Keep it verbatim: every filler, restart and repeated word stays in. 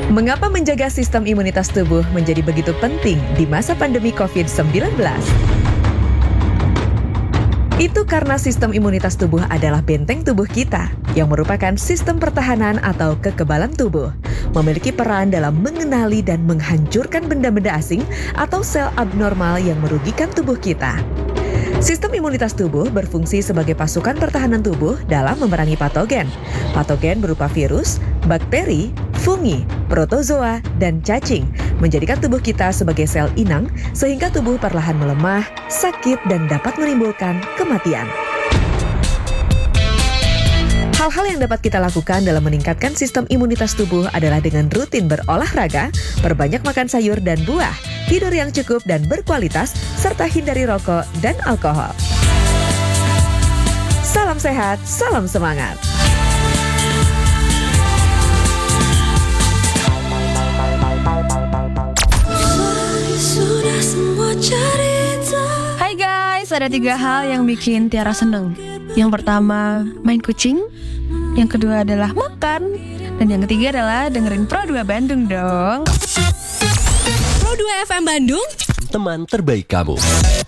Mengapa menjaga sistem imunitas tubuh menjadi begitu penting di masa pandemi covid sembilan belas? Itu karena sistem imunitas tubuh adalah benteng tubuh kita, yang merupakan sistem pertahanan atau kekebalan tubuh, memiliki peran dalam mengenali dan menghancurkan benda-benda asing atau sel abnormal yang merugikan tubuh kita. Sistem imunitas tubuh berfungsi sebagai pasukan pertahanan tubuh dalam memerangi patogen. Patogen berupa virus, bakteri, fungi, protozoa, dan cacing, menjadikan tubuh kita sebagai sel inang sehingga tubuh perlahan melemah, sakit, dan dapat menimbulkan kematian. Hal-hal yang dapat kita lakukan dalam meningkatkan sistem imunitas tubuh adalah dengan rutin berolahraga, perbanyak makan sayur dan buah, tidur yang cukup dan berkualitas, serta hindari rokok dan alkohol. Salam sehat, salam semangat! Hai guys, ada tiga hal yang bikin Tiara seneng. Yang pertama, main kucing. Yang kedua adalah makan. Dan yang ketiga adalah dengerin Pro dua Bandung dong. Pro dua F M Bandung, teman terbaik kamu.